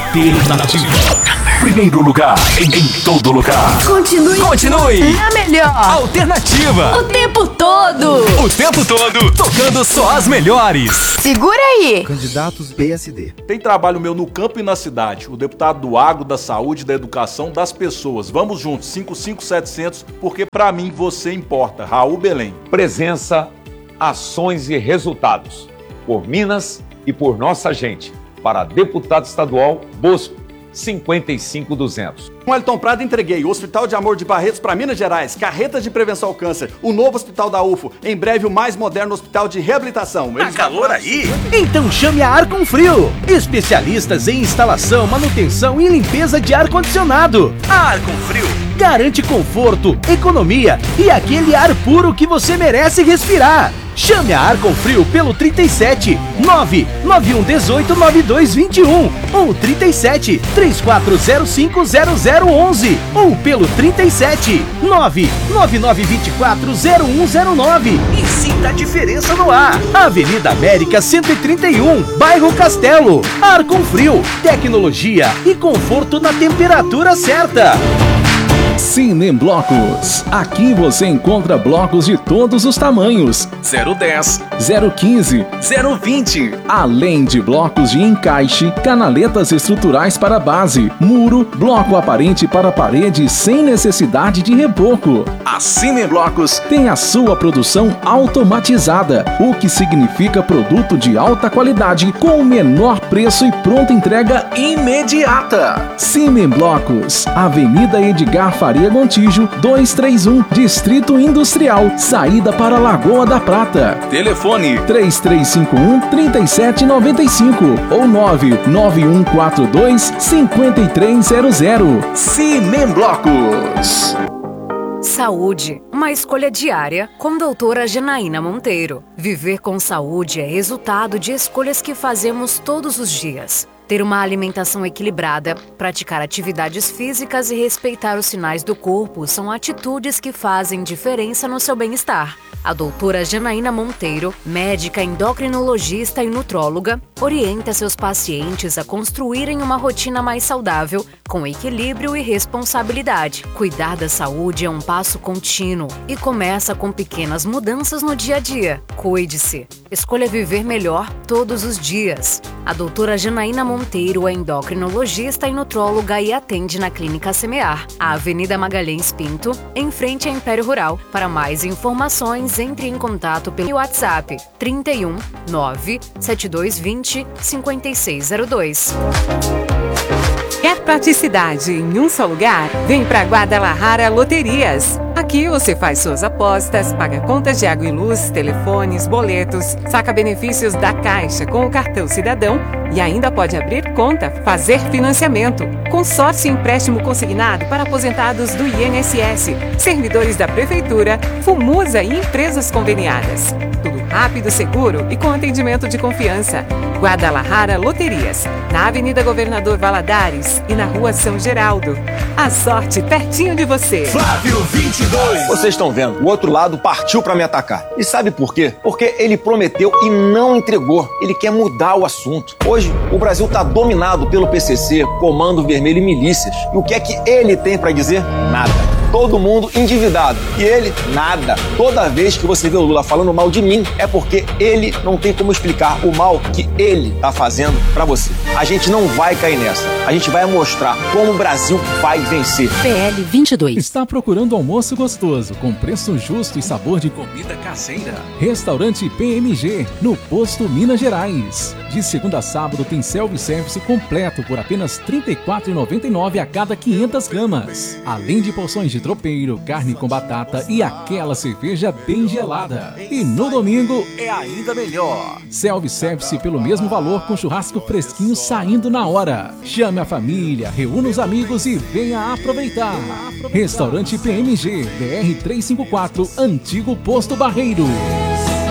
Alternativa. Primeiro lugar em todo lugar. Continue. A melhor. Alternativa. O tempo todo. O tempo todo. Tocando só as melhores. Segura aí. Candidatos PSD. Tem trabalho meu no campo e na cidade. O deputado do agro, da saúde, da educação, das pessoas. Vamos juntos, 55700, porque pra mim você importa. Raul Belém. Presença, ações e resultados. Por Minas e por nossa gente. Para deputado estadual, Bosco, 55200. Com Elton Prado entreguei o Hospital de Amor de Barretos para Minas Gerais, carretas de prevenção ao câncer, o novo hospital da UFO, em breve o mais moderno hospital de reabilitação. Tá calor aí? Então chame a Arconfrio, especialistas em instalação, manutenção e limpeza de ar-condicionado. Arconfrio garante conforto, economia e aquele ar puro que você merece respirar. Chame a Arconfrio pelo 37 991 18 9221 ou 37 3405 0011 ou pelo 37 99924 0109 e sinta a diferença no ar. Avenida América 131, Bairro Castelo. Arconfrio, tecnologia e conforto na temperatura certa. Cine Blocos. Aqui você encontra blocos de todos os tamanhos. 010, 015, 020. Além de blocos de encaixe, canaletas estruturais para base, muro, bloco aparente para parede sem necessidade de reboco. A Cine Blocos tem a sua produção automatizada, o que significa produto de alta qualidade com o menor preço e pronta entrega imediata. Cine Blocos, Avenida Edgar Faria Gontijo, 231, Distrito Industrial, saída para Lagoa da Prata. Telefone 3351-3795 ou 99142-5300. Cine Blocos. Saúde, uma escolha diária com doutora Janaína Monteiro. Viver com saúde é resultado de escolhas que fazemos todos os dias. Ter uma alimentação equilibrada, praticar atividades físicas e respeitar os sinais do corpo são atitudes que fazem diferença no seu bem-estar. A doutora Janaína Monteiro, médica endocrinologista e nutróloga, orienta seus pacientes a construírem uma rotina mais saudável, com equilíbrio e responsabilidade. Cuidar da saúde é um passo contínuo e começa com pequenas mudanças no dia a dia. Cuide-se. Escolha viver melhor todos os dias. A doutora Janaína Monteiro é endocrinologista e nutróloga e atende na Clínica Semear, a Avenida Magalhães Pinto, em frente a Império Rural. Para mais informações, entre em contato pelo WhatsApp 31 97220 5602. Quer praticidade em um só lugar? Vem para Guadalajara Loterias. Aqui você faz suas apostas, paga contas de água e luz, telefones, boletos, saca benefícios da Caixa com o cartão Cidadão e ainda pode abrir conta, fazer financiamento, consórcio e empréstimo consignado para aposentados do INSS, servidores da Prefeitura, FUMUSA e empresas conveniadas. Tudo rápido, seguro e com atendimento de confiança. Guadalajara Loterias, na Avenida Governador Valadares e na Rua São Geraldo. A sorte pertinho de você. Flávio 22. Vocês estão vendo, o outro lado partiu pra me atacar. E sabe por quê? Porque ele prometeu e não entregou. Ele quer mudar o assunto. Hoje, o Brasil tá dominado pelo PCC, Comando Vermelho e milícias. E o que é que ele tem pra dizer? Nada. Todo mundo endividado. E ele, nada. Toda vez que você vê o Lula falando mal de mim, é porque ele não tem como explicar o mal que ele tá fazendo pra você. A gente não vai cair nessa. A gente vai mostrar como o Brasil vai vencer. PL 22. Está procurando almoço gostoso, com preço justo e sabor de comida caseira? Restaurante PMG, no Posto Minas Gerais. De segunda a sábado tem self-service completo por apenas R$ 34,99 a cada 500 gramas. Além de porções de tropeiro, carne com batata e aquela cerveja bem gelada. E no domingo é ainda melhor. Self-service pelo mesmo valor com churrasco fresquinho saindo na hora. Chame a família, reúna os amigos e venha aproveitar. Restaurante PMG, BR 354, Antigo Posto Barreiro.